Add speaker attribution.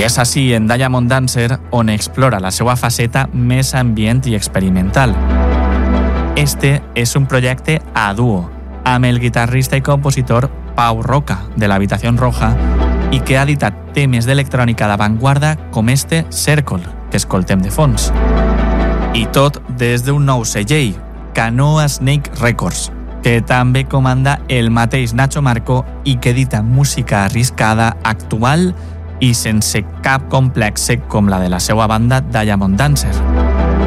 Speaker 1: és així en Diamond Dancer on explora la seva faceta més ambient i experimental. Este és un projecte a duo amb el guitarrista i compositor Pau Roca, de l'Habitació Roja, i que ha editat temes d'electrònica d'avantguarda com este Circle, que escoltem de fons. I tot des d'un nou segell, Canoa Snake Records, que també comanda el mateix Nacho Marco i que edita música arriscada, actual i sense cap complex com la de la seva banda Diamond Dancer.